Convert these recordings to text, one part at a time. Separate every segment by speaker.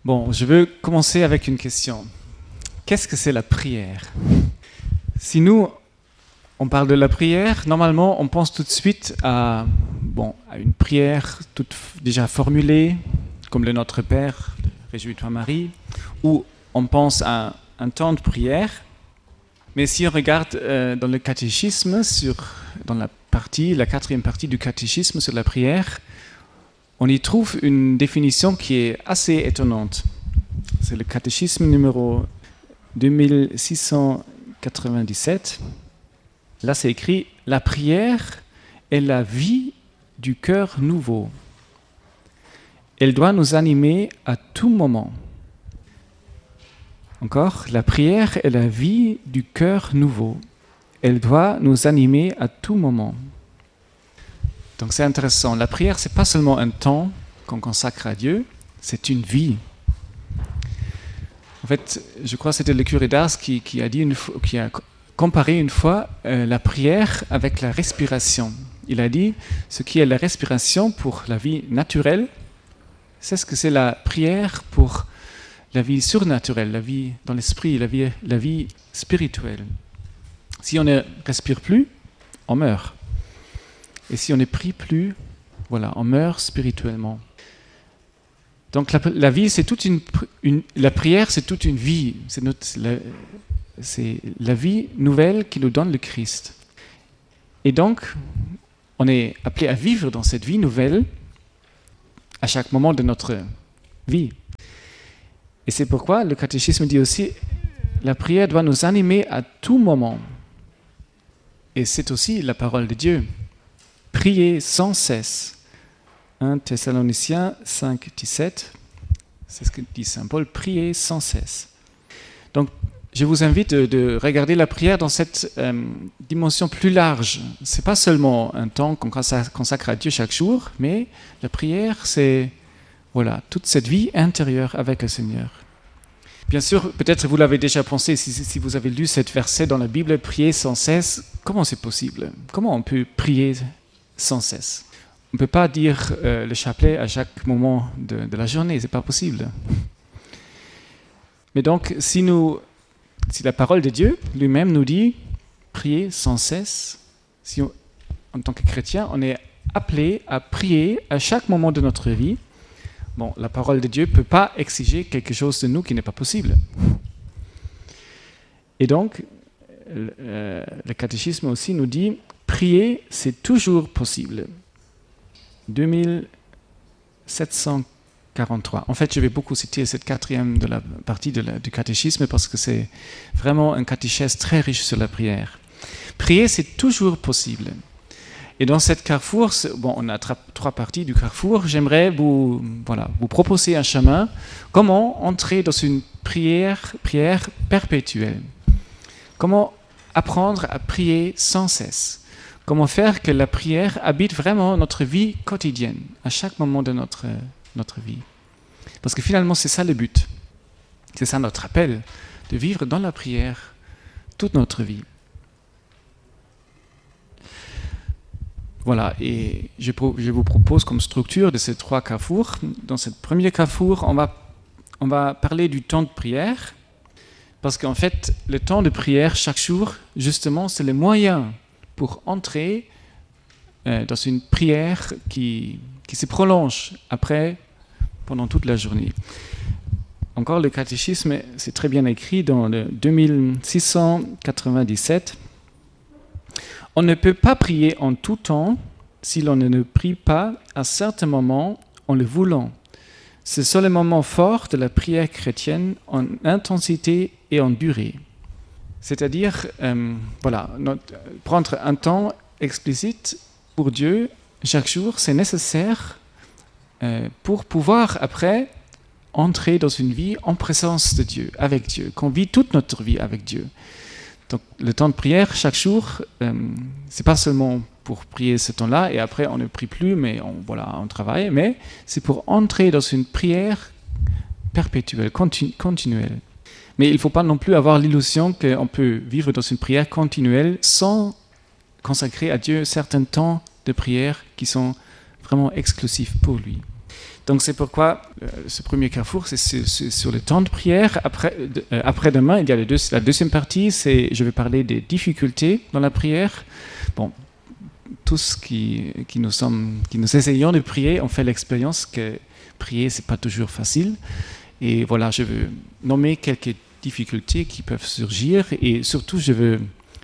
Speaker 1: Bon, je veux commencer avec une question. Qu'est-ce que c'est la prière? Si nous, on parle de la prière, normalement, on pense tout de suite à une prière toute déjà formulée, comme le Notre Père, le Réjouis-toi Marie, ou on pense à un temps de prière. Mais si on regarde dans le catéchisme, dans la 4e partie du catéchisme sur la prière, on y trouve une définition qui est assez étonnante. C'est le catéchisme numéro 2697. Là, c'est écrit « La prière est la vie du cœur nouveau. Elle doit nous animer à tout moment. » Encore, « La prière est la vie du cœur nouveau. Elle doit nous animer à tout moment. » Donc c'est intéressant. La prière, ce n'est pas seulement un temps qu'on consacre à Dieu, c'est une vie. En fait, je crois que c'était le curé d'Ars qui a comparé une fois la prière avec la respiration. Il a dit, ce qui est la respiration pour la vie naturelle, c'est ce que c'est la prière pour la vie surnaturelle, la vie dans l'esprit, la vie spirituelle. Si on ne respire plus, on meurt. Et si on ne prie plus, voilà, on meurt spirituellement. Donc la vie, c'est la prière, c'est toute une vie. C'est la vie nouvelle qui nous donne le Christ. Et donc, on est appelé à vivre dans cette vie nouvelle à chaque moment de notre vie. Et c'est pourquoi le catéchisme dit aussi, la prière doit nous animer à tout moment. Et c'est aussi la parole de Dieu. Priez sans cesse. 1 Thessaloniciens 5, 17, c'est ce que dit saint Paul, priez sans cesse. Donc, je vous invite de regarder la prière dans cette dimension plus large. Ce n'est pas seulement un temps qu'on consacre à Dieu chaque jour, mais la prière, c'est toute cette vie intérieure avec le Seigneur. Bien sûr, peut-être vous l'avez déjà pensé, si vous avez lu cette verset dans la Bible, prier sans cesse, comment c'est possible? Comment on peut prier sans cesse? On ne peut pas dire le chapelet à chaque moment de la journée, ce n'est pas possible. Mais donc, si la parole de Dieu lui-même nous dit prier sans cesse, en tant que chrétien, on est appelé à prier à chaque moment de notre vie. Bon, la parole de Dieu ne peut pas exiger quelque chose de nous qui n'est pas possible. Et donc, le catéchisme aussi nous dit prier, c'est toujours possible. 2743. En fait, je vais beaucoup citer cette 4e de la partie du catéchisme parce que c'est vraiment un catéchèse très riche sur la prière. Prier, c'est toujours possible. Et dans cette carrefour, on a 3 parties du carrefour. J'aimerais vous proposer un chemin. Comment entrer dans une prière perpétuelle? Comment apprendre à prier sans cesse? Comment faire que la prière habite vraiment notre vie quotidienne, à chaque moment de notre vie? Parce que finalement, c'est ça le but. C'est ça notre appel, de vivre dans la prière toute notre vie. Voilà, et je vous propose comme structure de ces 3 carrefours. Dans ce premier carrefour, on va parler du temps de prière, parce qu'en fait, le temps de prière chaque jour, justement, c'est le moyen pour entrer dans une prière qui se prolonge pendant toute la journée. Encore, le catéchisme, c'est très bien écrit dans le 2697. On ne peut pas prier en tout temps si l'on ne prie pas à certains moments en le voulant. Ce sont les moments forts de la prière chrétienne en intensité et en durée. C'est-à-dire, prendre un temps explicite pour Dieu chaque jour, c'est nécessaire pour pouvoir après entrer dans une vie en présence de Dieu, avec Dieu, qu'on vit toute notre vie avec Dieu. Donc le temps de prière chaque jour, c'est pas seulement pour prier ce temps-là et après on ne prie plus, mais on travaille, mais c'est pour entrer dans une prière perpétuelle, continuelle. Mais il ne faut pas non plus avoir l'illusion qu'on peut vivre dans une prière continuelle sans consacrer à Dieu certains temps de prière qui sont vraiment exclusifs pour lui. Donc c'est pourquoi ce premier carrefour, c'est sur le temps de prière. Après-demain, il y a la deuxième partie, je vais parler des difficultés dans la prière. Bon, tous qui nous essayons de prier, on fait l'expérience que prier, c'est pas toujours facile. Et voilà, je veux nommer quelques difficultés qui peuvent surgir et surtout, je veux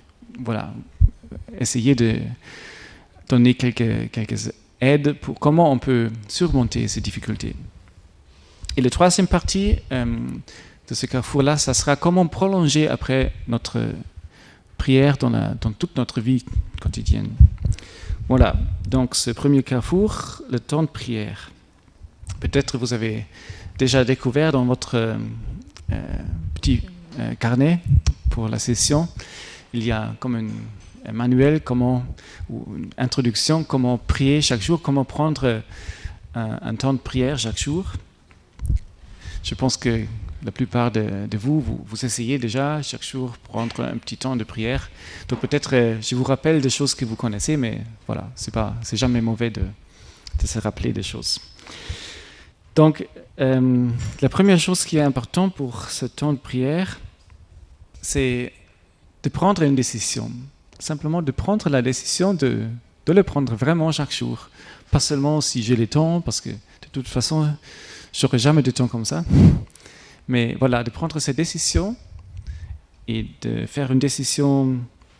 Speaker 1: essayer de donner quelques aides pour comment on peut surmonter ces difficultés. Et la troisième partie de ce carrefour-là, ça sera comment prolonger après notre prière dans toute notre vie quotidienne. Voilà, donc ce premier carrefour, le temps de prière. Peut-être vous avez déjà découvert dans votre petit carnet pour la session, il y a comme un manuel, ou une introduction, comment prier chaque jour, comment prendre un temps de prière chaque jour. Je pense que la plupart de vous essayez déjà chaque jour prendre un petit temps de prière. Donc peut-être je vous rappelle des choses que vous connaissez, mais voilà, c'est jamais mauvais de se rappeler des choses. Donc la première chose qui est importante pour ce temps de prière, c'est de prendre une décision. Simplement de prendre la décision de le prendre vraiment chaque jour. Pas seulement si j'ai le temps, parce que de toute façon, je n'aurai jamais de temps comme ça. Mais voilà, de prendre cette décision et de faire une décision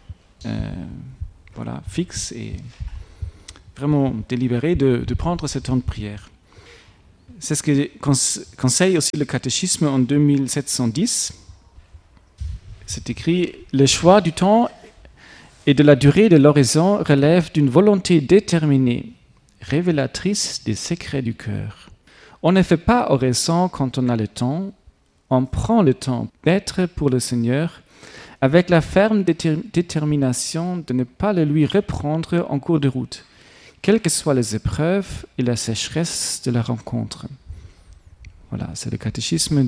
Speaker 1: fixe et vraiment délibérée de prendre ce temps de prière. C'est ce que conseille aussi le catéchisme en 2710. C'est écrit « Le choix du temps et de la durée de l'oraison relève d'une volonté déterminée, révélatrice des secrets du cœur. On ne fait pas oraison quand on a le temps, on prend le temps d'être pour le Seigneur avec la ferme détermination de ne pas le lui reprendre en cours de route, quelles que soient les épreuves et la sécheresse de la rencontre. » Voilà, c'est le catéchisme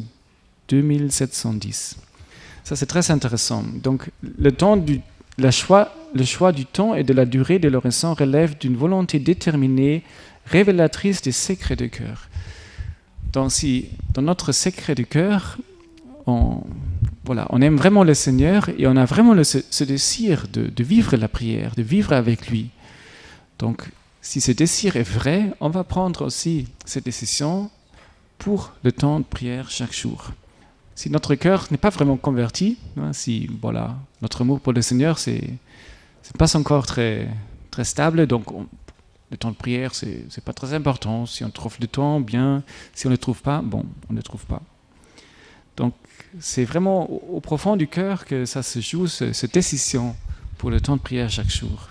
Speaker 1: 2710. Ça, c'est très intéressant. Donc, le choix du temps et de la durée de l'oraison relève d'une volonté déterminée, révélatrice des secrets du cœur. Donc, si dans notre secret du cœur, on aime vraiment le Seigneur et on a vraiment ce désir de vivre la prière, de vivre avec lui. Donc, si ce désir est vrai, on va prendre aussi cette décision pour le temps de prière chaque jour. Si notre cœur n'est pas vraiment converti, si notre amour pour le Seigneur c'est pas encore très, très stable, donc le temps de prière c'est pas très important. Si on trouve le temps, bien. Si on ne le trouve pas, on ne le trouve pas. Donc c'est vraiment au profond du cœur que ça se joue, cette décision pour le temps de prière chaque jour.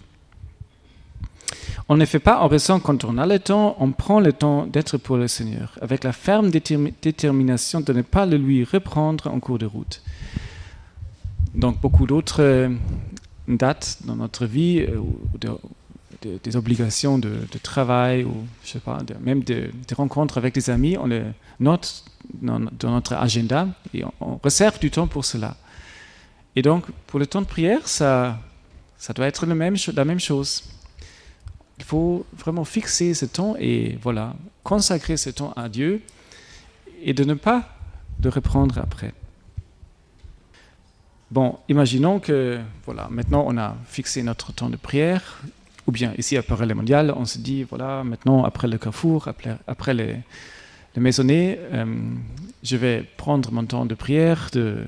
Speaker 1: On ne fait pas oraison quand on a le temps, on prend le temps d'être pour le Seigneur, avec la ferme détermination de ne pas le lui reprendre en cours de route. Donc beaucoup d'autres dates dans notre vie, des obligations de travail, ou je sais pas, même des rencontres avec des amis, on les note dans notre agenda et on réserve du temps pour cela. Et donc pour le temps de prière, ça doit être la même chose. Il faut vraiment fixer ce temps et consacrer ce temps à Dieu et de ne pas le reprendre après. Bon, imaginons que maintenant on a fixé notre temps de prière, ou bien ici à Parallèle Mondial, on se dit maintenant après le carrefour, après les maisonnées, je vais prendre mon temps de prière de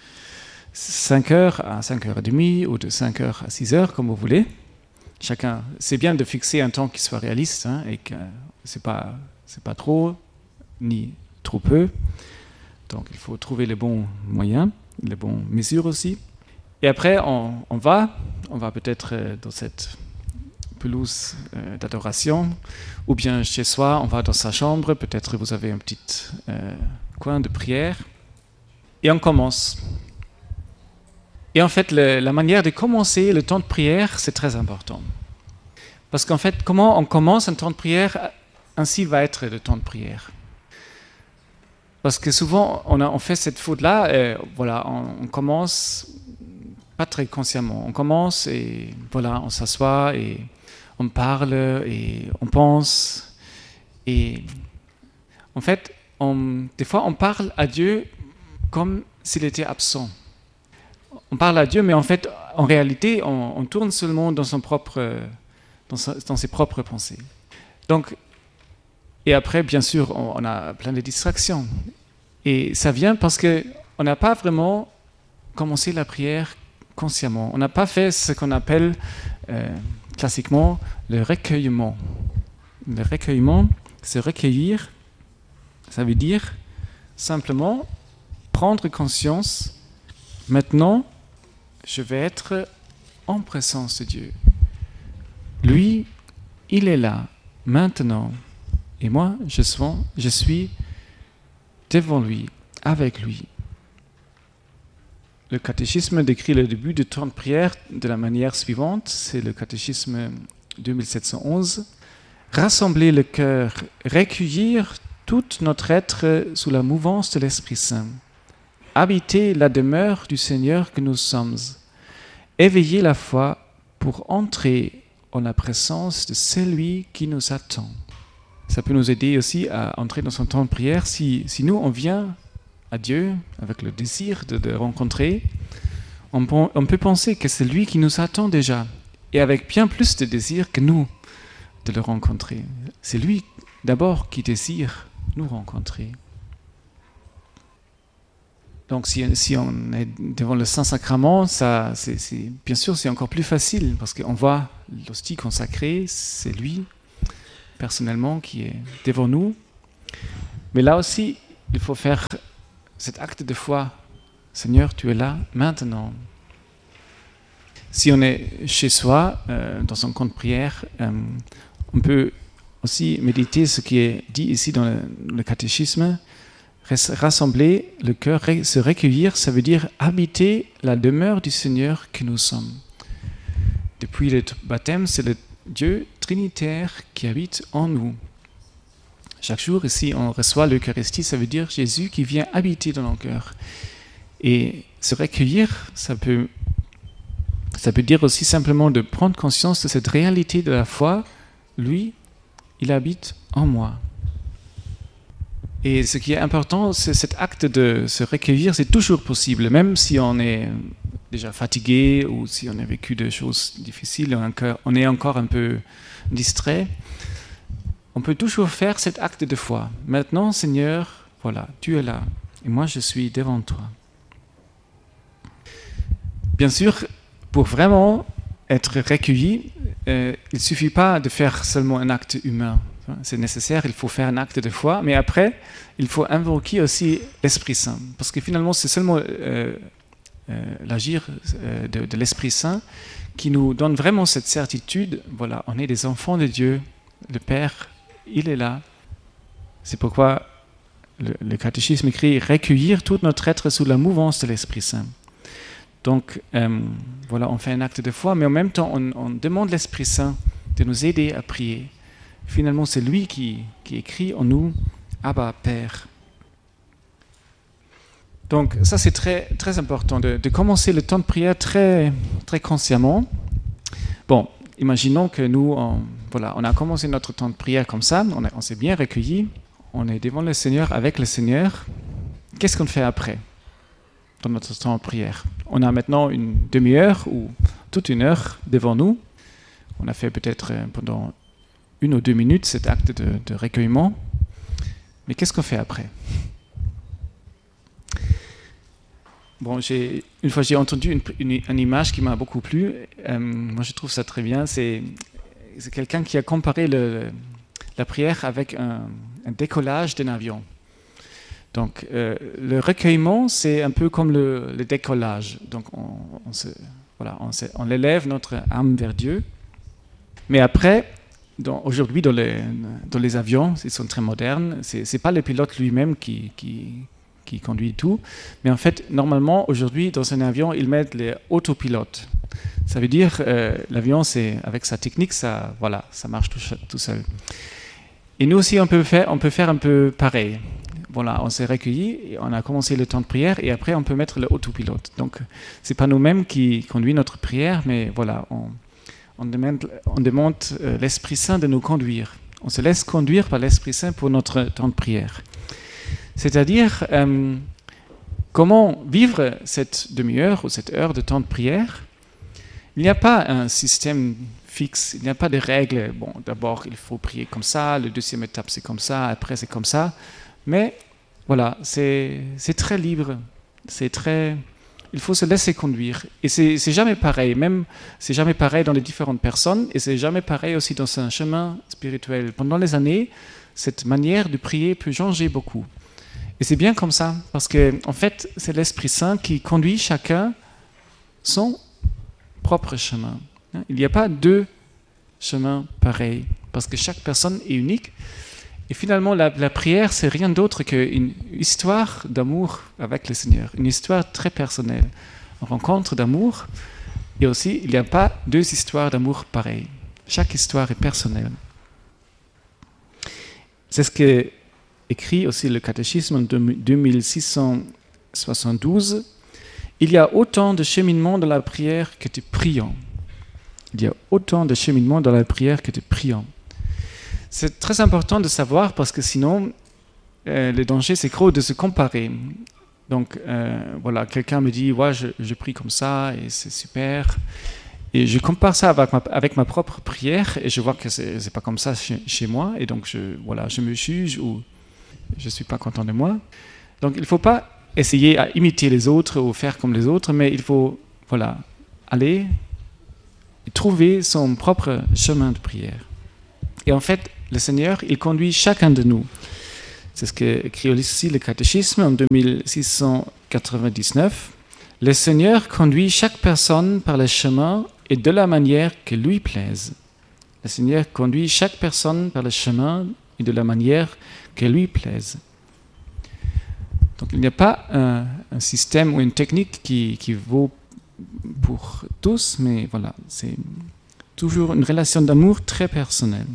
Speaker 1: 5h à 5h30 ou de 5h à 6h, comme vous voulez. Chacun, c'est bien de fixer un temps qui soit réaliste et que c'est pas trop ni trop peu. Donc il faut trouver les bons moyens, les bonnes mesures aussi. Et après on va peut-être dans cette pelouse d'adoration, ou bien chez soi, on va dans sa chambre, peut-être vous avez un petit coin de prière, et on commence. Et en fait, la manière de commencer le temps de prière, c'est très important. Parce qu'en fait, comment on commence un temps de prière, ainsi va être le temps de prière. Parce que souvent, on fait cette faute-là, on commence pas très consciemment. On commence et on s'assoit et on parle et on pense. Et En fait, des fois, on parle à Dieu comme s'il était absent. On parle à Dieu, mais en fait, en réalité, on tourne seulement dans ses propres pensées. Donc, et après, bien sûr, on a plein de distractions. Et ça vient parce qu'on n'a pas vraiment commencé la prière consciemment. On n'a pas fait ce qu'on appelle classiquement le recueillement. Le recueillement, se recueillir, ça veut dire simplement prendre conscience, maintenant, je vais être en présence de Dieu. Lui, il est là, maintenant, et moi, je suis devant lui, avec lui. Le catéchisme décrit le début du temps de prière de la manière suivante, c'est le catéchisme 2711. Rassembler le cœur, recueillir tout notre être sous la mouvance de l'Esprit Saint. Habiter la demeure du Seigneur que nous sommes. Éveiller la foi pour entrer en la présence de celui qui nous attend. Ça peut nous aider aussi à entrer dans son temps de prière. Si nous, on vient à Dieu avec le désir de le rencontrer, on peut penser que c'est lui qui nous attend déjà, et avec bien plus de désir que nous de le rencontrer. C'est lui d'abord qui désire nous rencontrer. Donc si on est devant le Saint-Sacrement, bien sûr c'est encore plus facile, parce qu'on voit l'hostie consacrée, c'est lui personnellement qui est devant nous. Mais là aussi, il faut faire cet acte de foi. Seigneur, tu es là maintenant. Si on est chez soi, dans son compte prière, on peut aussi méditer ce qui est dit ici dans le catéchisme. Rassembler le cœur, se recueillir, ça veut dire habiter la demeure du Seigneur que nous sommes. Depuis le baptême, c'est le Dieu trinitaire qui habite en nous. Chaque jour, ici, on reçoit l'Eucharistie, ça veut dire Jésus qui vient habiter dans nos cœurs. Et se recueillir, ça peut dire aussi simplement de prendre conscience de cette réalité de la foi. Lui, il habite en moi. Et ce qui est important, c'est cet acte de se recueillir, c'est toujours possible, même si on est déjà fatigué ou si on a vécu des choses difficiles, on est encore un peu distrait. On peut toujours faire cet acte de foi. Maintenant, Seigneur, voilà, tu es là, et moi je suis devant toi. Bien sûr, pour vraiment être recueilli, il ne suffit pas de faire seulement un acte humain. C'est nécessaire, il faut faire un acte de foi, mais après, il faut invoquer aussi l'Esprit Saint. Parce que finalement, c'est seulement l'agir de l'Esprit Saint qui nous donne vraiment cette certitude, voilà, on est des enfants de Dieu, le Père, il est là. C'est pourquoi le catéchisme écrit « recueillir tout notre être sous la mouvance de l'Esprit Saint ». Donc, voilà, on fait un acte de foi, mais en même temps, on demande l'Esprit Saint de nous aider à prier. Finalement, c'est lui qui écrit en nous « Abba, Père ». Donc, ça, c'est très, très important, de commencer le temps de prière très, très consciemment. Bon, imaginons que nous, on a commencé notre temps de prière comme ça, on s'est bien recueilli, on est devant le Seigneur, avec le Seigneur. Qu'est-ce qu'on fait après dans notre temps de prière? On a maintenant une demi-heure ou toute une heure devant nous. On a fait peut-être pendant 1 ou 2 minutes cet acte de recueillement. Mais qu'est-ce qu'on fait après? Bon, une fois j'ai entendu une image qui m'a beaucoup plu. Moi, je trouve ça très bien. C'est quelqu'un qui a comparé la prière avec un décollage d'un avion. Donc, le recueillement, c'est un peu comme le décollage. Donc, on élève notre âme vers Dieu. Mais après, aujourd'hui, dans les avions, ils sont très modernes. C'est pas le pilote lui-même qui conduit tout. Mais en fait, normalement, aujourd'hui, dans un avion, ils mettent les autopilotes. Ça veut dire, l'avion, avec sa technique, ça marche tout seul. Et nous aussi, on peut faire un peu pareil. Voilà, on s'est recueilli, on a commencé le temps de prière, et après, on peut mettre le autopilote. Donc, c'est pas nous-mêmes qui conduisons notre prière, mais voilà, on demande l'Esprit Saint de nous conduire. On se laisse conduire par l'Esprit Saint pour notre temps de prière. C'est-à-dire, comment vivre cette demi-heure ou cette heure de temps de prière? Il n'y a pas un système fixe, il n'y a pas de règles. Bon, d'abord, il faut prier comme ça, la deuxième étape, c'est comme ça, après, c'est comme ça. Mais voilà, c'est très libre, il faut se laisser conduire. Et c'est jamais pareil, même c'est jamais pareil dans les différentes personnes, et c'est jamais pareil aussi dans un chemin spirituel. Pendant les années, cette manière de prier peut changer beaucoup. Et c'est bien comme ça, parce que en fait, c'est l'Esprit Saint qui conduit chacun son propre chemin. Il n'y a pas deux chemins pareils, parce que chaque personne est unique. Et finalement, la prière, c'est rien d'autre qu'une histoire d'amour avec le Seigneur, une histoire très personnelle, une rencontre d'amour. Et aussi, il n'y a pas deux histoires d'amour pareilles. Chaque histoire est personnelle. C'est ce que écrit aussi le catéchisme en 2672. Il y a autant de cheminements dans la prière que de priants. Il y a autant de cheminements dans la prière que de priants. C'est très important de savoir parce que sinon, le danger, c'est gros de se comparer. Donc, voilà, quelqu'un me dit, ouais, je prie comme ça et c'est super. Et je compare ça avec ma propre prière et je vois que c'est pas comme ça chez moi. Et donc, je me juge ou je suis pas content de moi. Donc, il ne faut pas essayer à imiter les autres ou faire comme les autres, mais il faut, aller et trouver son propre chemin de prière. Et en fait, le Seigneur, il conduit chacun de nous. C'est ce qu'écrit aussi le catéchisme en 2699. Le Seigneur conduit chaque personne par le chemin et de la manière que lui plaise. Le Seigneur conduit chaque personne par le chemin et de la manière que lui plaise. Donc il n'y a pas un système ou une technique qui vaut pour tous, mais voilà, c'est toujours une relation d'amour très personnelle.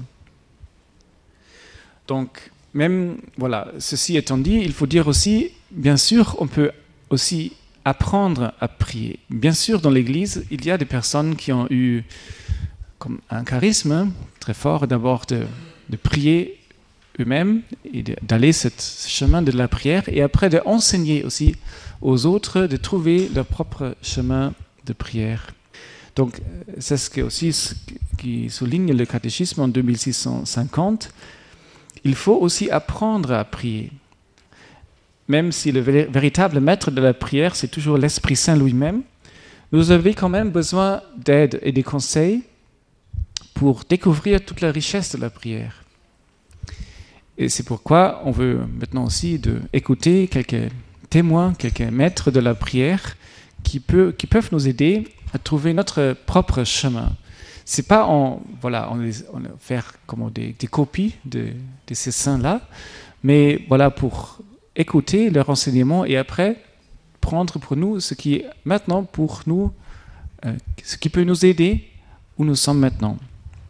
Speaker 1: Donc, même, ceci étant dit, il faut dire aussi, bien sûr, on peut aussi apprendre à prier. Bien sûr, dans l'Église, il y a des personnes qui ont eu comme un charisme très fort, d'abord de prier eux-mêmes et d'aller ce chemin de la prière, et après d'enseigner aussi aux autres de trouver leur propre chemin de prière. Donc, c'est ce qui souligne le catéchisme en 2650. Il faut aussi apprendre à prier. Même si le véritable maître de la prière, c'est toujours l'Esprit Saint lui-même, nous avons quand même besoin d'aide et de conseils pour découvrir toute la richesse de la prière. Et c'est pourquoi on veut maintenant aussi écouter quelques témoins, quelques maîtres de la prière qui peuvent nous aider à trouver notre propre chemin. C'est pas on faire comme des copies de ces saints-là, mais pour écouter leurs enseignements et après prendre pour nous ce qui est maintenant pour nous, ce qui peut nous aider où nous sommes maintenant.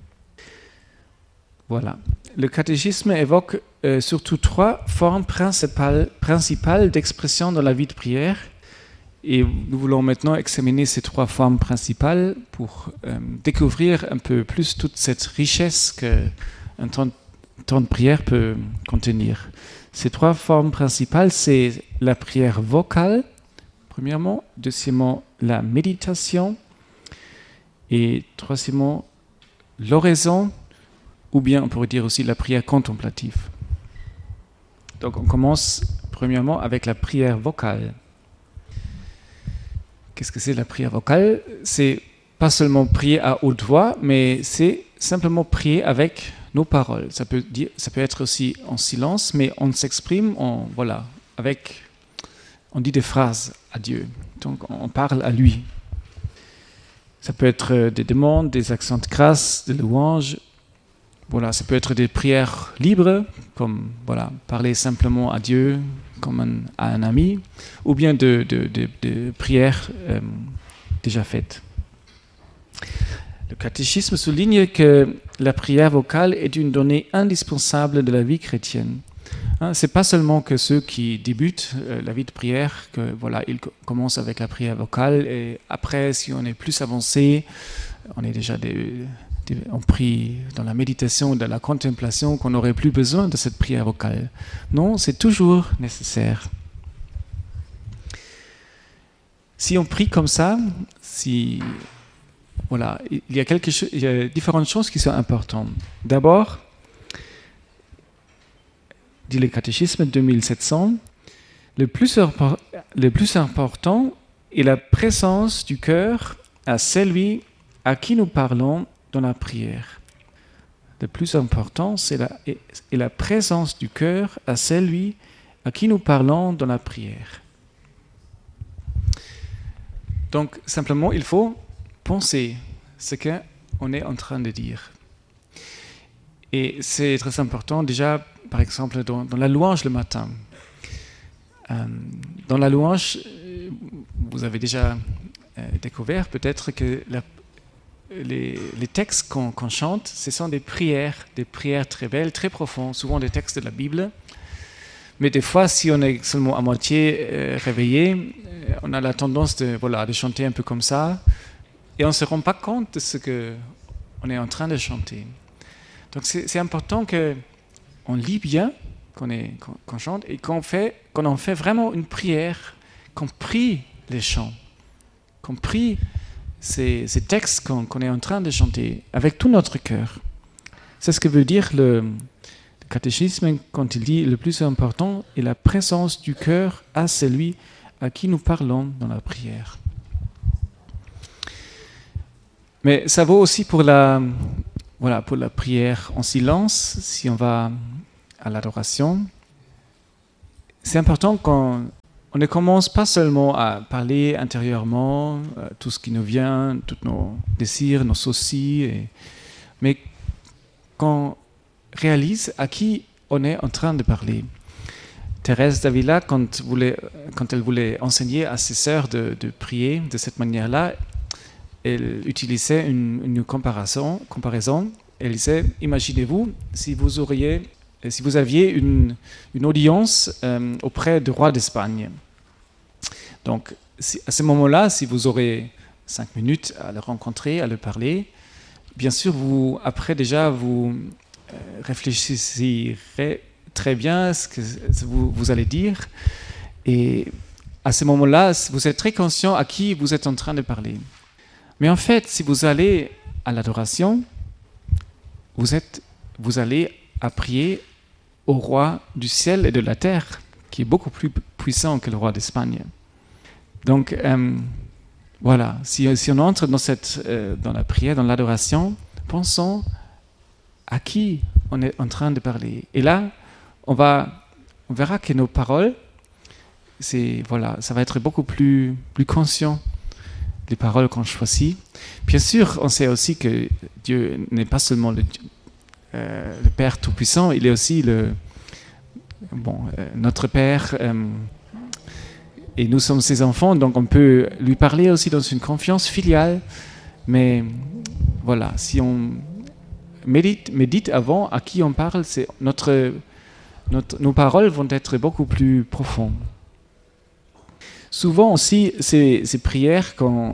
Speaker 1: Voilà. Le catéchisme évoque surtout 3 formes principales d'expression dans la vie de prière. Et nous voulons maintenant examiner ces 3 formes principales pour découvrir un peu plus toute cette richesse qu'un temps de prière peut contenir. Ces 3 formes principales, c'est la prière vocale, premièrement, deuxièmement, la méditation, et troisièmement, l'oraison, ou bien on pourrait dire aussi la prière contemplative. Donc on commence premièrement avec la prière vocale. Qu'est-ce que c'est la prière vocale? C'est pas seulement prier à haute voix, mais c'est simplement prier avec nos paroles. Ça peut être aussi en silence, mais on s'exprime on dit des phrases à Dieu. Donc on parle à lui. Ça peut être des demandes, des accents de grâce, des louanges. Ça peut être des prières libres, comme parler simplement à Dieu, comme à un ami, ou bien de prières déjà faites. Le catéchisme souligne que la prière vocale est une donnée indispensable de la vie chrétienne. C'est pas seulement que ceux qui débutent la vie de prière, ils commencent avec la prière vocale, et après, si on est plus avancé, on est déjà des on prie dans la méditation, dans la contemplation, qu'on n'aurait plus besoin de cette prière vocale. Non, c'est toujours nécessaire. Si on prie comme ça, voilà, il y a différentes choses qui sont importantes. D'abord, dit le catéchisme 2700, le plus important est la présence du cœur à celui à qui nous parlons dans la prière. Le plus important, c'est la présence du cœur à celui à qui nous parlons dans la prière. Donc, simplement, il faut penser ce qu'on est en train de dire. Et c'est très important, déjà, par exemple, dans la louange le matin. Dans la louange, vous avez déjà découvert peut-être que les textes qu'on chante, ce sont des prières très belles, très profondes, souvent des textes de la Bible. Mais des fois, si on est seulement à moitié réveillé, on a la tendance de chanter un peu comme ça, et on ne se rend pas compte de ce qu'on est en train de chanter. Donc c'est important qu'on lit bien, qu'on chante, et qu'on en fait vraiment une prière, qu'on prie les chants, qu'on prie ces textes qu'on est en train de chanter avec tout notre cœur. C'est ce que veut dire le catéchisme quand il dit le plus important est la présence du cœur à celui à qui nous parlons dans la prière. Mais ça vaut aussi pour la prière en silence, si on va à l'adoration. C'est important qu'on ne commence pas seulement à parler intérieurement, tout ce qui nous vient, tous nos désirs, nos soucis, mais qu'on réalise à qui on est en train de parler. Thérèse d'Avila, quand elle voulait enseigner à ses sœurs de prier de cette manière-là, elle utilisait une comparaison. Elle disait, imaginez-vous si vous aviez une audience auprès du roi d'Espagne. Donc, à ce moment-là, si vous aurez 5 minutes à le rencontrer, à le parler, bien sûr, vous réfléchirez très bien ce que vous allez dire. Et à ce moment-là, vous êtes très conscient à qui vous êtes en train de parler. Mais en fait, si vous allez à l'adoration, vous allez à prier au roi du ciel et de la terre, qui est beaucoup plus puissant que le roi d'Espagne. Donc, voilà, si on entre dans la prière, dans l'adoration, pensons à qui on est en train de parler. Et là, on verra que nos paroles, ça va être beaucoup plus conscient des paroles qu'on choisit. Bien sûr, on sait aussi que Dieu n'est pas seulement le Père Tout-Puissant, il est aussi notre Père, et nous sommes ses enfants, donc on peut lui parler aussi dans une confiance filiale. Mais voilà, si on médite avant à qui on parle, nos paroles vont être beaucoup plus profondes. Souvent aussi, ces prières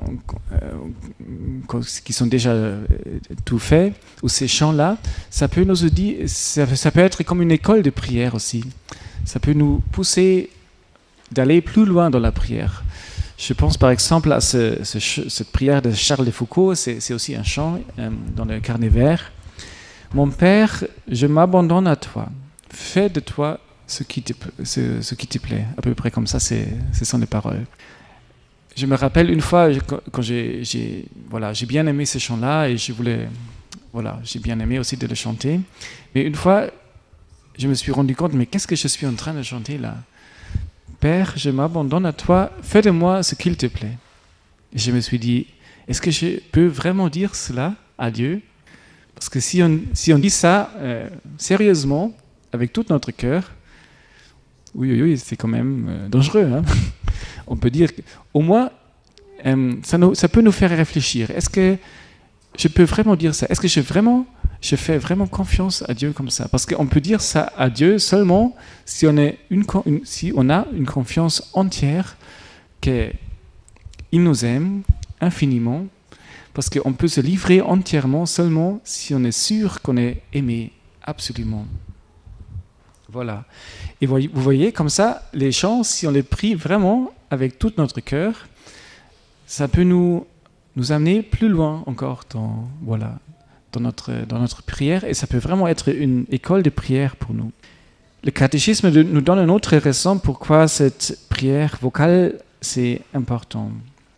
Speaker 1: qui sont déjà tout faits, ou ces chants-là, ça peut être comme une école de prière aussi. Ça peut nous pousser d'aller plus loin dans la prière. Je pense par exemple à cette prière de Charles de Foucault, c'est aussi un chant dans le Carnet vert. Mon Père, je m'abandonne à toi. Fais de toi ce qui te plaît. À peu près comme ça, ce sont les paroles. Je me rappelle une fois, quand j'ai bien aimé ce chant-là, et j'ai bien aimé aussi de le chanter. Mais une fois, je me suis rendu compte, mais qu'est-ce que je suis en train de chanter là? Père, je m'abandonne à toi, fais de moi ce qu'il te plaît. Et je me suis dit, est-ce que je peux vraiment dire cela à Dieu? Parce que si on dit ça sérieusement, avec tout notre cœur, oui, c'est quand même dangereux. Hein. On peut dire qu'au moins, ça peut nous faire réfléchir. Est-ce que je peux vraiment dire ça? Est-ce que je fais vraiment confiance à Dieu comme ça? Parce qu'on peut dire ça à Dieu seulement si on a une confiance entière qu'il nous aime infiniment, parce qu'on peut se livrer entièrement seulement si on est sûr qu'on est aimé absolument. Voilà. Et vous voyez, comme ça, les chants, si on les prie vraiment avec tout notre cœur, ça peut nous amener plus loin encore dans notre prière, et ça peut vraiment être une école de prière pour nous. Le catéchisme nous donne une autre raison pourquoi cette prière vocale, c'est important.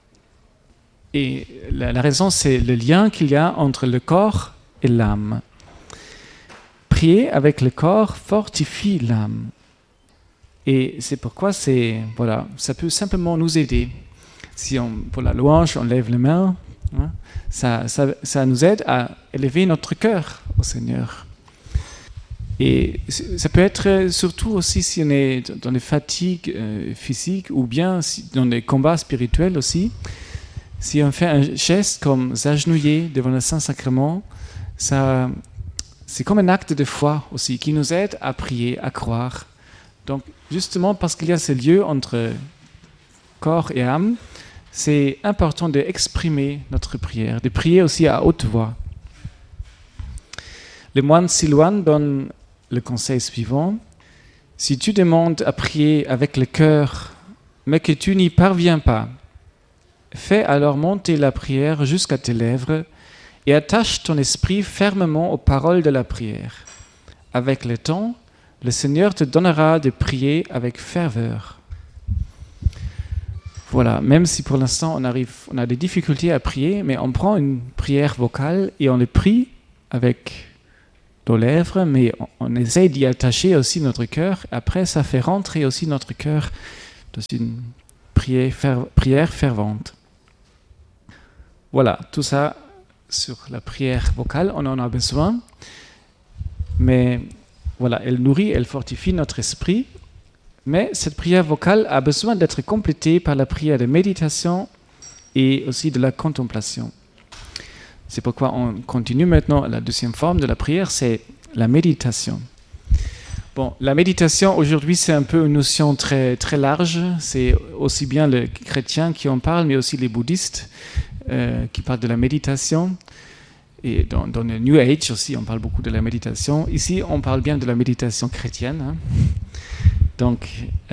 Speaker 1: Et la raison, c'est le lien qu'il y a entre le corps et l'âme. Prier avec le corps fortifie l'âme. Et c'est pourquoi ça peut simplement nous aider. Si pour la louange, on lève les mains, hein, ça nous aide à élever notre cœur au Seigneur. Et ça peut être surtout aussi si on est dans des fatigues physiques ou bien dans des combats spirituels aussi. Si on fait un geste comme s'agenouiller devant le Saint-Sacrement, c'est comme un acte de foi aussi qui nous aide à prier, à croire. Donc justement parce qu'il y a ce lieu entre corps et âme, c'est important d'exprimer notre prière, de prier aussi à haute voix. Le moine Silouan donne le conseil suivant: si tu demandes à prier avec le cœur, mais que tu n'y parviens pas, fais alors monter la prière jusqu'à tes lèvres et attache ton esprit fermement aux paroles de la prière. Avec le temps, le Seigneur te donnera de prier avec ferveur. Voilà, même si pour l'instant on a des difficultés à prier, mais on prend une prière vocale et on le prie avec nos lèvres, mais on essaie d'y attacher aussi notre cœur. Après, ça fait rentrer aussi notre cœur dans une prière fervente. Voilà, tout ça sur la prière vocale, on en a besoin, mais voilà, elle nourrit, elle fortifie notre esprit. Mais cette prière vocale a besoin d'être complétée par la prière de méditation et aussi de la contemplation. C'est pourquoi on continue maintenant. La deuxième forme de la prière, c'est la méditation. Bon, la méditation, aujourd'hui, c'est un peu une notion très, très large. C'est aussi bien les chrétiens qui en parlent, mais aussi les bouddhistes qui parlent de la méditation. Et dans le New Age aussi, on parle beaucoup de la méditation. Ici, on parle bien de la méditation chrétienne, hein. Donc,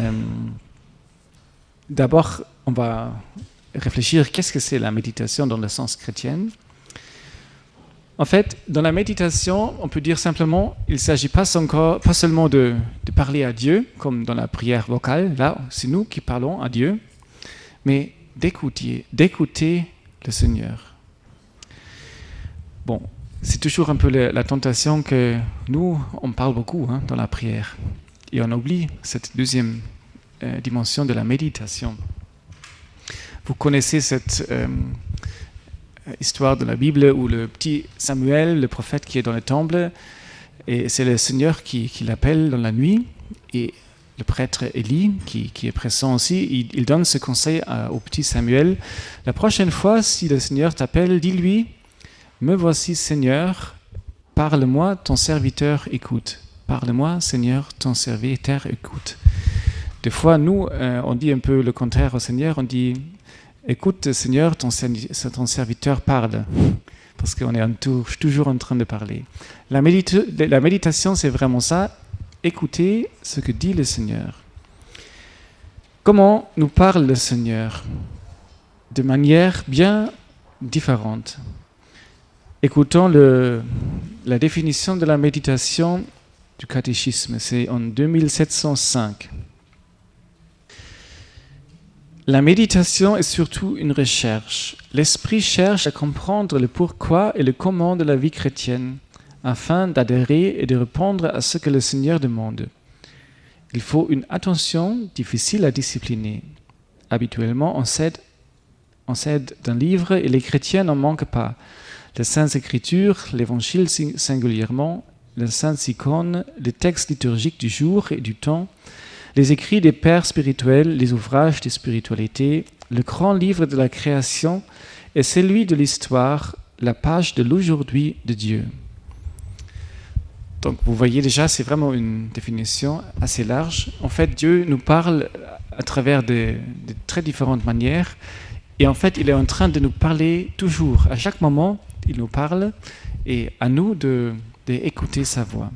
Speaker 1: d'abord, on va réfléchir qu'est-ce que c'est la méditation dans le sens chrétien. En fait, dans la méditation, on peut dire simplement, il ne s'agit pas seulement de parler à Dieu, comme dans la prière vocale, là, c'est nous qui parlons à Dieu, mais d'écouter le Seigneur. Bon, c'est toujours un peu la tentation que nous, on parle beaucoup dans la prière. Et on oublie cette deuxième dimension de la méditation. Vous connaissez cette histoire de la Bible où le petit Samuel, le prophète qui est dans le temple, et c'est le Seigneur qui l'appelle dans la nuit, et le prêtre Élie, qui est présent aussi, il donne ce conseil au petit Samuel: la prochaine fois, si le Seigneur t'appelle, dis-lui: me voici Seigneur, parle-moi, ton serviteur écoute. Parle-moi, Seigneur, ton serviteur écoute. Des fois, nous, on dit un peu le contraire au Seigneur. On dit: écoute, Seigneur, ton serviteur parle. Parce qu'on est toujours en train de parler. La méditation, c'est vraiment ça. Écouter ce que dit le Seigneur. Comment nous parle le Seigneur? De manière bien différente. Écoutons la définition de la méditation du catéchisme, c'est en 2705. La méditation est surtout une recherche. L'esprit cherche à comprendre le pourquoi et le comment de la vie chrétienne, afin d'adhérer et de répondre à ce que le Seigneur demande. Il faut une attention difficile à discipliner. Habituellement, on s'aide d'un livre et les chrétiens n'en manquent pas. Les Saintes Écritures, l'Évangile singulièrement, les saintes icônes, les textes liturgiques du jour et du temps, les écrits des pères spirituels, les ouvrages de spiritualité, le grand livre de la création et celui de l'histoire, la page de l'aujourd'hui de Dieu. Donc vous voyez déjà, c'est vraiment une définition assez large. En fait, Dieu nous parle à travers de très différentes manières Et en fait, il est en train de nous parler toujours. À chaque moment, il nous parle et à nous d'écouter sa voix.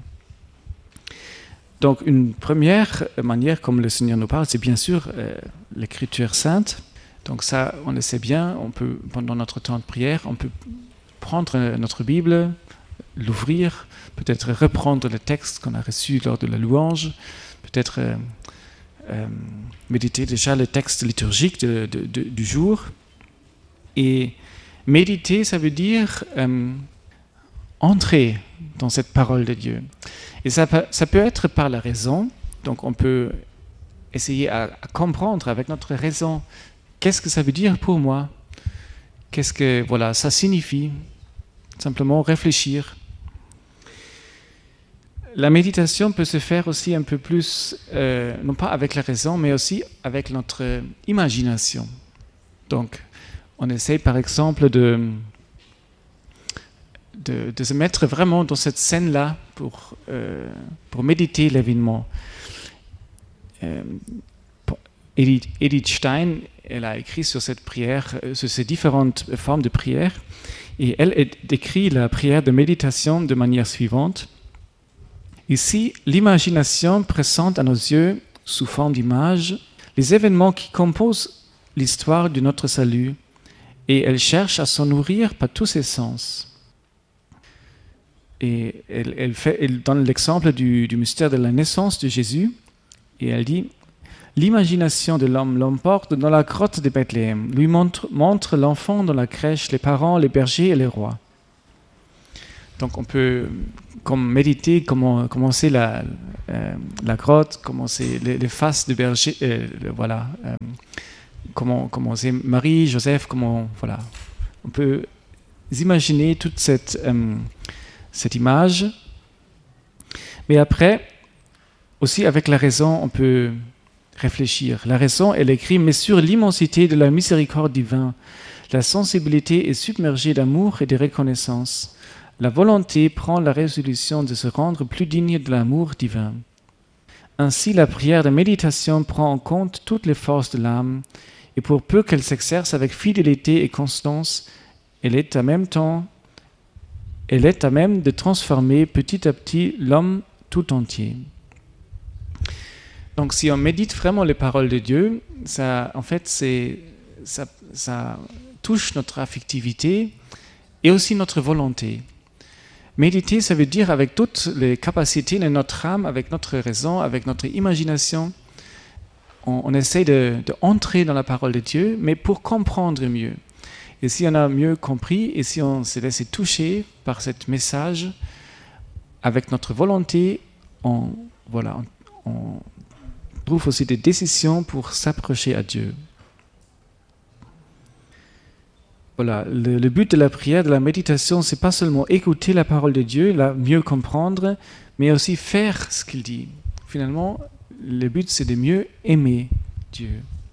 Speaker 1: Donc, une première manière comme le Seigneur nous parle, c'est bien sûr l'Écriture sainte. Donc ça, on le sait bien, on peut, pendant notre temps de prière, on peut prendre notre Bible, l'ouvrir, peut-être reprendre le texte qu'on a reçu lors de la louange, peut-être méditer déjà le texte liturgique du jour. Et méditer, ça veut dire entrer dans cette parole de Dieu. Et ça peut être par la raison, donc on peut essayer à comprendre avec notre raison qu'est-ce que ça veut dire pour moi, qu'est-ce que ça signifie, simplement réfléchir. La méditation peut se faire aussi un peu plus, non pas avec la raison, mais aussi avec notre imagination. Donc, on essaie par exemple de se mettre vraiment dans cette scène-là pour méditer l'événement. Edith Stein, elle a écrit sur cette prière, sur ces différentes formes de prière, et elle décrit la prière de méditation de manière suivante. Ici, l'imagination présente à nos yeux, sous forme d'images, les événements qui composent l'histoire de notre salut, et elle cherche à s'en nourrir par tous ses sens. Et elle donne l'exemple du mystère de la naissance de Jésus, et elle dit « L'imagination de l'homme l'emporte dans la grotte de Bethléem, lui montre l'enfant dans la crèche, les parents, les bergers et les rois. » Donc on peut comme méditer, commencer la grotte, commencer les faces de berger, commencer Marie, Joseph, on peut imaginer toute cette image. Mais après, aussi avec la raison, on peut réfléchir. La raison, elle écrit « Mais sur l'immensité de la miséricorde divine, la sensibilité est submergée d'amour et de reconnaissance. La volonté prend la résolution de se rendre plus digne de l'amour divin. Ainsi, la prière de méditation prend en compte toutes les forces de l'âme, et pour peu qu'elle s'exerce avec fidélité et constance, elle est à même de transformer petit à petit l'homme tout entier. » Donc, si on médite vraiment les paroles de Dieu, ça touche notre affectivité et aussi notre volonté. Méditer, ça veut dire avec toutes les capacités de notre âme, avec notre raison, avec notre imagination, on essaie d'entrer dans la parole de Dieu, mais pour comprendre mieux. Et si on a mieux compris, et si on s'est laissé toucher par ce message, avec notre volonté, on trouve aussi des décisions pour s'approcher à Dieu. Voilà, le but de la prière, de la méditation, c'est pas seulement écouter la parole de Dieu, la mieux comprendre, mais aussi faire ce qu'il dit. Finalement, le but, c'est de mieux aimer Dieu.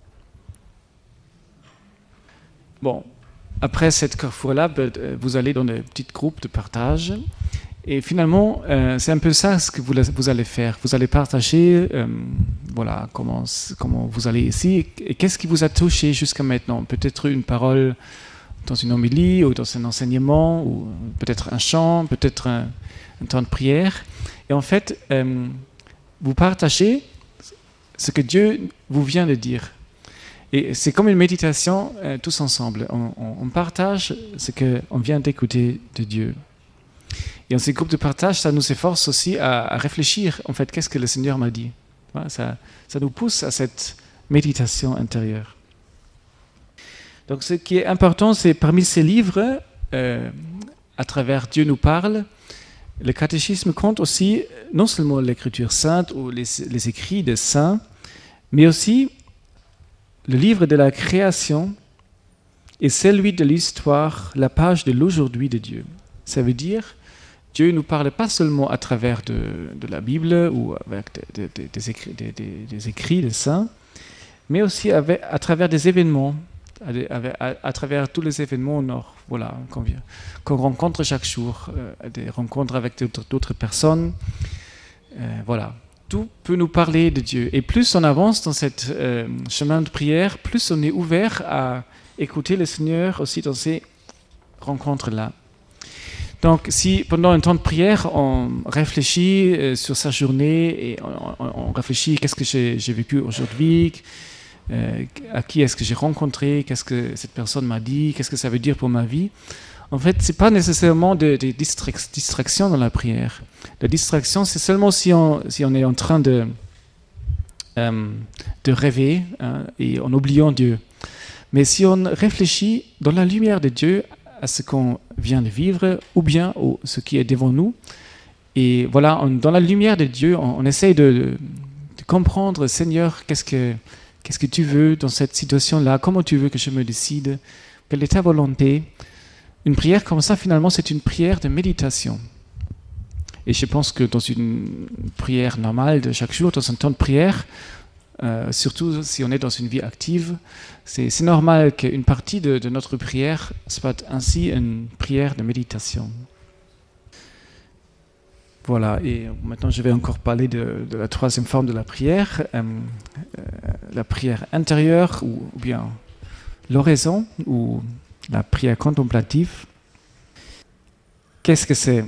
Speaker 1: Bon, après cette carrefour-là, vous allez dans des petits groupes de partage. Et finalement, c'est un peu ça ce que vous allez faire. Vous allez partager comment vous allez ici et qu'est-ce qui vous a touché jusqu'à maintenant. Peut-être une parole dans une homélie ou dans un enseignement, ou peut-être un chant, peut-être un temps de prière. Et en fait, vous partagez ce que Dieu vous vient de dire. Et c'est comme une méditation tous ensemble. On partage ce qu'on vient d'écouter de Dieu. Et dans ces groupes de partage, ça nous efforce aussi à réfléchir, en fait, qu'est-ce que le Seigneur m'a dit. Ça nous pousse à cette méditation intérieure. Donc ce qui est important, c'est parmi ces livres, à travers Dieu nous parle, le catéchisme compte aussi non seulement l'écriture sainte ou les écrits des saints, mais aussi le livre de la création et celui de l'histoire, la page de l'aujourd'hui de Dieu. Ça veut dire, Dieu ne nous parle pas seulement à travers de la Bible ou avec des écrits des saints, mais aussi à travers des événements, à travers tous les événements qu'on rencontre chaque jour, des rencontres avec d'autres personnes. Tout peut nous parler de Dieu. Et plus on avance dans ce chemin de prière, plus on est ouvert à écouter le Seigneur aussi dans ces rencontres-là. Donc, si pendant un temps de prière, on réfléchit sur sa journée et on réfléchit qu'est-ce que j'ai vécu aujourd'hui, à qui est-ce que j'ai rencontré, qu'est-ce que cette personne m'a dit, qu'est-ce que ça veut dire pour ma vie. En fait, ce n'est pas nécessairement des distractions dans la prière. La distraction, c'est seulement si on est en train de rêver et en oubliant Dieu. Mais si on réfléchit dans la lumière de Dieu à ce qu'on vient de vivre ou bien ce qui est devant nous, et voilà, dans la lumière de Dieu, on essaye de comprendre, Seigneur, qu'est-ce que tu veux dans cette situation-là, comment tu veux que je me décide, quelle est ta volonté. Une prière comme ça, finalement, c'est une prière de méditation. Et je pense que dans une prière normale de chaque jour, dans un temps de prière, surtout si on est dans une vie active, c'est normal qu'une partie de notre prière soit ainsi une prière de méditation. Voilà, et maintenant je vais encore parler de la troisième forme de la prière intérieure ou bien l'oraison ou la prière contemplative. Qu'est-ce que c'est?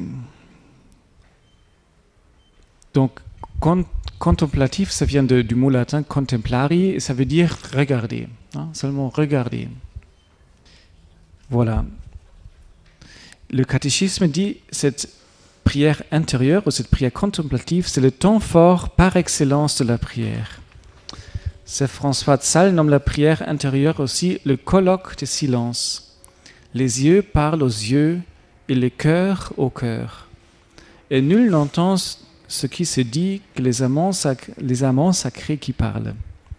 Speaker 1: Donc, contemplatif, ça vient du mot latin contemplari, et ça veut dire regarder, seulement regarder. Voilà. Le catéchisme dit cette prière intérieure ou cette prière contemplative, c'est le temps fort par excellence de la prière. Saint François de Sales nomme la prière intérieure aussi le colloque de silence. Les yeux parlent aux yeux et le cœur au cœur. Et nul n'entend ce qui se dit que les amants sacrés qui parlent.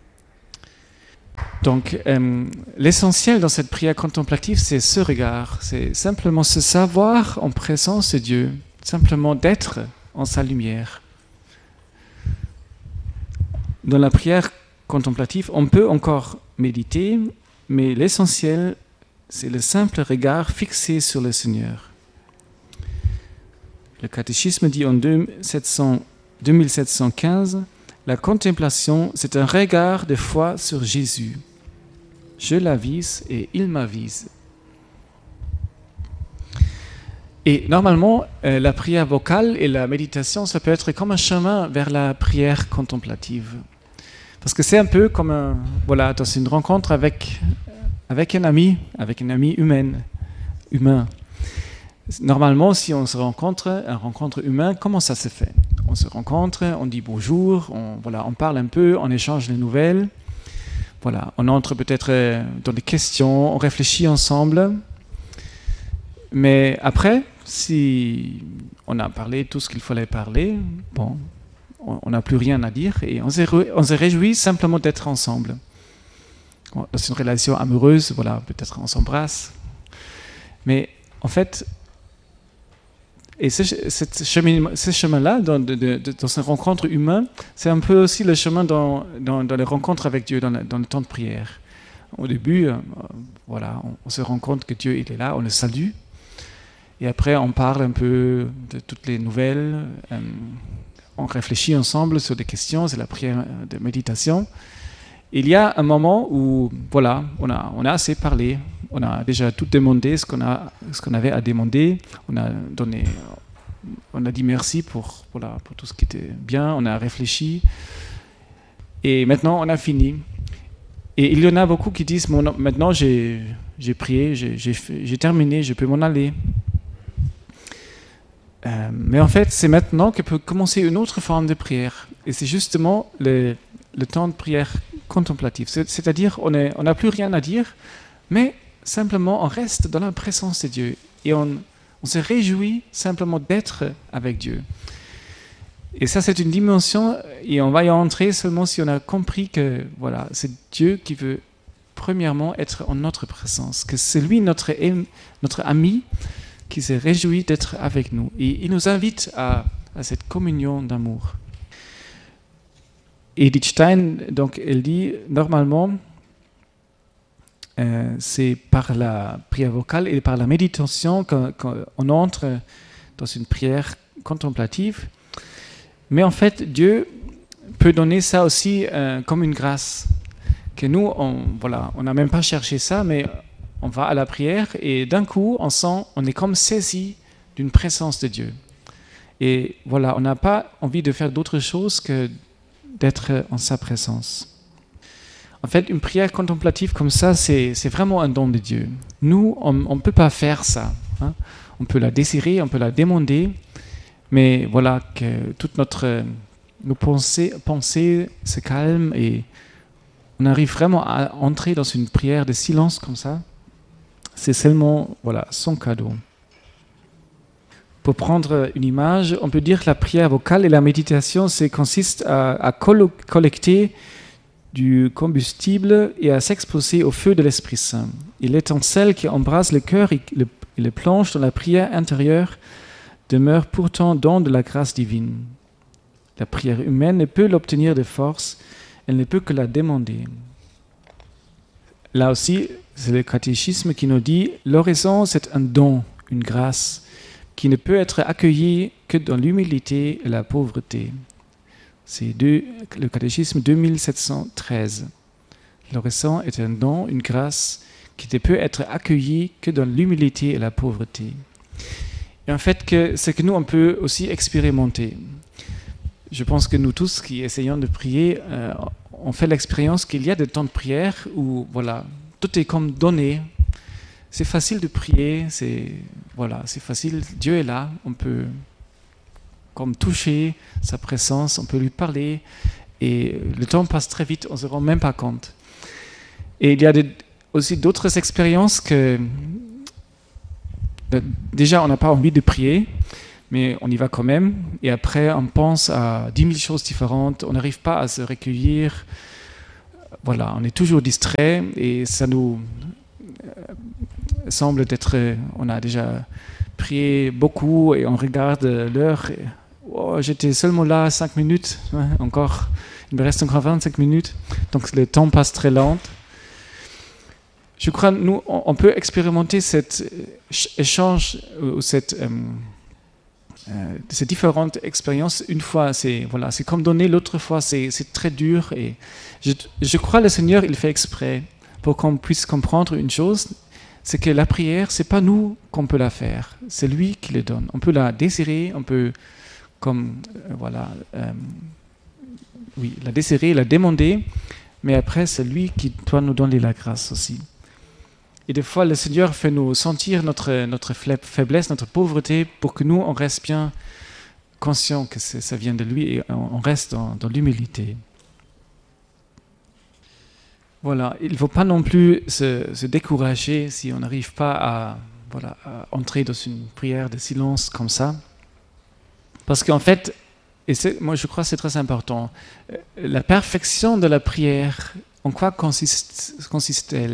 Speaker 1: Donc, l'essentiel dans cette prière contemplative, c'est ce regard, c'est simplement se savoir en présence de Dieu, simplement d'être en sa lumière. Dans la prière contemplative, on peut encore méditer, mais l'essentiel, c'est le simple regard fixé sur le Seigneur. Le catéchisme dit en 2715, la contemplation, c'est un regard de foi sur Jésus. Je l'avise et il m'avise. Et normalement, la prière vocale et la méditation, ça peut être comme un chemin vers la prière contemplative. Parce que c'est un peu comme dans une rencontre avec un ami humain. Normalement, si on se rencontre, une rencontre humaine, comment ça se fait? On se rencontre, on dit bonjour, on parle un peu, on échange les nouvelles. Voilà, on entre peut-être dans des questions, on réfléchit ensemble. Mais après, si on a parlé tout ce qu'il fallait parler, on n'a plus rien à dire et on se réjouit simplement d'être ensemble. Dans une relation amoureuse, peut-être on s'embrasse. Mais en fait, et ce chemin-là, dans une rencontre humaine, c'est un peu aussi le chemin dans les rencontres avec Dieu, dans le temps de prière. Au début, on se rend compte que Dieu il est là, on le salue. Et après, on parle un peu de toutes les nouvelles. On réfléchit ensemble sur des questions, c'est la prière de méditation. Il y a un moment où, on a assez parlé. On a déjà tout demandé, ce qu'on avait à demander. On a dit merci pour tout ce qui était bien. On a réfléchi. Et maintenant, on a fini. Et il y en a beaucoup qui disent, maintenant j'ai prié, j'ai terminé, je peux m'en aller. Mais en fait, c'est maintenant que peut commencer une autre forme de prière. Et c'est justement le temps de prière contemplative. C'est-à-dire, on n'a plus rien à dire, mais simplement, on reste dans la présence de Dieu. Et on se réjouit simplement d'être avec Dieu. Et ça, c'est une dimension, et on va y entrer seulement si on a compris que, c'est Dieu qui veut premièrement être en notre présence, que c'est lui notre ami, qui se réjouit d'être avec nous. Et il nous invite à cette communion d'amour. Edith Stein, donc, elle dit, normalement, c'est par la prière vocale et par la méditation qu'on entre dans une prière contemplative. Mais en fait, Dieu peut donner ça aussi comme une grâce. que nous, on n'a même pas cherché ça, mais on va à la prière et d'un coup, on est comme saisi d'une présence de Dieu. Et voilà, on n'a pas envie de faire d'autre chose que d'être en sa présence. En fait, une prière contemplative comme ça, c'est vraiment un don de Dieu. Nous, on ne peut pas faire ça. Hein. On peut la désirer, on peut la demander, mais voilà, que toute nos pensées se calment et on arrive vraiment à entrer dans une prière de silence comme ça. C'est seulement son cadeau. Pour prendre une image, on peut dire que la prière vocale et la méditation consiste à collecter du combustible et à s'exposer au feu de l'Esprit Saint. Et l'étincelle qui embrase le cœur et le plonge dans la prière intérieure demeure pourtant don de la grâce divine. La prière humaine ne peut l'obtenir de force, elle ne peut que la demander. Là aussi, c'est le catéchisme qui nous dit « L'oraison, c'est un don, une grâce, qui ne peut être accueillie que dans l'humilité et la pauvreté. » C'est le catéchisme 2713. L'oraison est un don, une grâce, qui ne peut être accueillie que dans l'humilité et la pauvreté. Et en fait, c'est que nous, on peut aussi expérimenter. Je pense que nous tous qui essayons de prier, on fait l'expérience qu'il y a des temps de prière où tout est comme donné. C'est facile de prier, c'est facile. Dieu est là, on peut comme toucher sa présence, on peut lui parler et le temps passe très vite, on ne se rend même pas compte. Et il y a aussi d'autres expériences que déjà on n'a pas envie de prier, mais on y va quand même. Et après, on pense à 10 000 choses différentes. On n'arrive pas à se recueillir. Voilà, on est toujours distrait et ça nous semble d'être... On a déjà prié beaucoup et on regarde l'heure. Et, j'étais seulement là 5 minutes. Encore, il me reste encore 25 minutes. Donc le temps passe très lent. Je crois nous, on peut expérimenter cet échange ou ces différentes expériences. Une fois, c'est comme donner, l'autre fois, c'est très dur. Et je crois que le Seigneur, il fait exprès pour qu'on puisse comprendre une chose, c'est que la prière, c'est pas nous qu'on peut la faire, c'est lui qui le donne. On peut la désirer, on peut la désirer, la demander, mais après, c'est lui qui doit nous donner la grâce aussi. Et des fois, le Seigneur fait nous sentir notre faiblesse, notre pauvreté, pour que nous, on reste bien conscients que ça vient de lui et on reste dans l'humilité. Voilà, il ne faut pas non plus se décourager si on n'arrive pas à entrer dans une prière de silence comme ça. Parce qu'en fait, moi je crois que c'est très important, la perfection de la prière, en quoi consiste-t-elle ?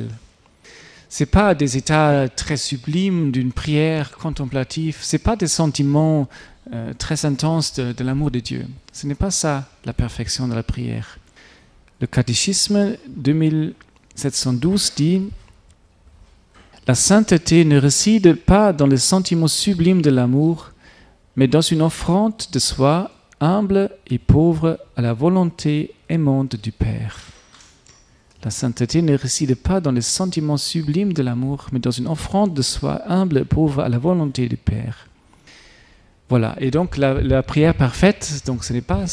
Speaker 1: Ce n'est pas des états très sublimes d'une prière contemplative, ce n'est pas des sentiments très intenses de l'amour de Dieu. Ce n'est pas ça la perfection de la prière. Le catéchisme 2712 dit « La sainteté ne réside pas dans les sentiments sublimes de l'amour, mais dans une offrande de soi humble et pauvre à la volonté aimante du Père. » La sainteté ne réside pas dans les sentiments sublimes de l'amour, mais dans une offrande de soi humble et pauvre à la volonté du Père. Voilà, et donc la prière parfaite, donc ce n'est pas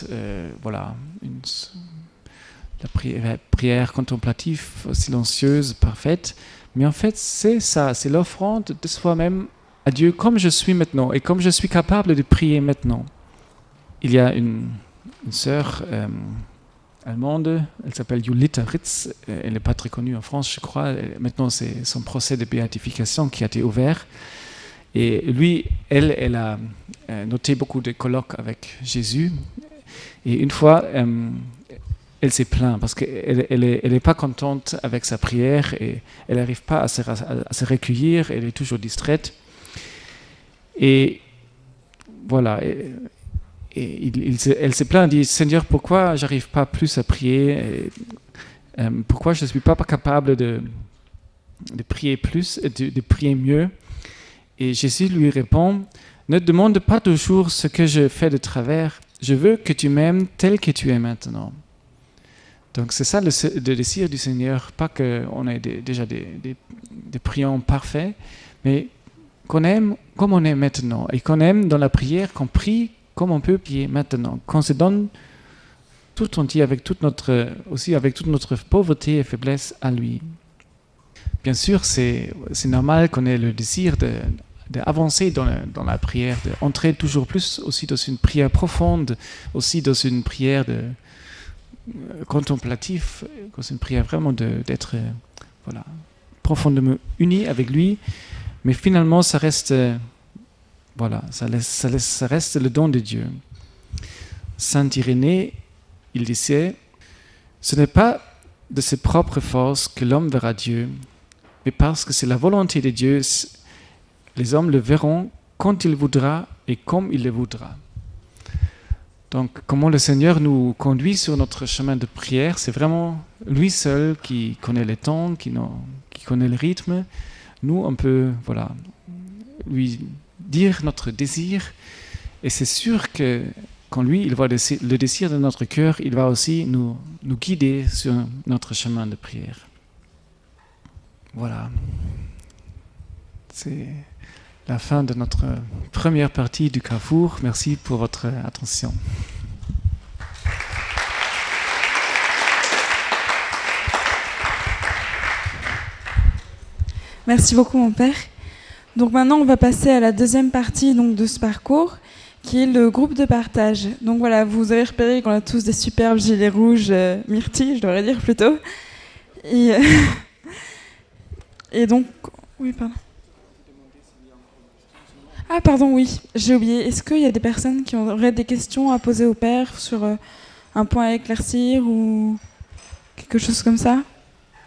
Speaker 1: la prière contemplative, silencieuse, parfaite, mais en fait c'est ça, c'est l'offrande de soi-même à Dieu comme je suis maintenant et comme je suis capable de prier maintenant. Il y a une sœur allemande, elle s'appelle Julita Ritz, elle n'est pas très connue en France, je crois. Maintenant, c'est son procès de béatification qui a été ouvert. Et elle a noté beaucoup de colloques avec Jésus. Et une fois, elle s'est plainte parce qu'elle n'est pas contente avec sa prière et elle n'arrive pas à se recueillir, elle est toujours distraite. Et voilà. Elle s'est plainte, elle dit « Seigneur, pourquoi je n'arrive pas plus à prier pourquoi je ne suis pas capable de prier plus, de prier mieux ?» Et Jésus lui répond « Ne demande pas toujours ce que je fais de travers, je veux que tu m'aimes tel que tu es maintenant. » Donc c'est ça le désir du Seigneur, pas qu'on ait déjà des priants parfaits, mais qu'on aime comme on est maintenant, et qu'on aime dans la prière, qu'on prie comme on peut prier maintenant, qu'on se donne tout entier aussi avec toute notre pauvreté et faiblesse à lui. Bien sûr, c'est normal qu'on ait le désir d'avancer dans la prière, d'entrer toujours plus aussi dans une prière profonde, aussi dans une prière contemplative, dans une prière vraiment d'être profondément uni avec lui. Mais finalement, ça reste, ça reste le don de Dieu. Saint Irénée, il disait, ce n'est pas de ses propres forces que l'homme verra Dieu, mais parce que c'est la volonté de Dieu, les hommes le verront quand il voudra et comme il le voudra. Donc, comment le Seigneur nous conduit sur notre chemin de prière, c'est vraiment lui seul qui connaît les temps, qui connaît le rythme. Nous, on peut lui dire notre désir, et c'est sûr que quand lui, il voit le désir de notre cœur, il va aussi nous guider sur notre chemin de prière. Voilà. C'est la fin de notre première partie du Carrefour. Merci pour votre attention.
Speaker 2: Merci beaucoup, mon père. Donc maintenant, on va passer à la deuxième partie de ce parcours, qui est le groupe de partage. Donc voilà, vous avez repéré qu'on a tous des superbes gilets rouges, myrtilles, je devrais dire plutôt. Et donc... Oui, pardon. Ah, pardon, oui, j'ai oublié. Est-ce qu'il y a des personnes qui auraient des questions à poser au père sur un point à éclaircir ou quelque chose comme ça ?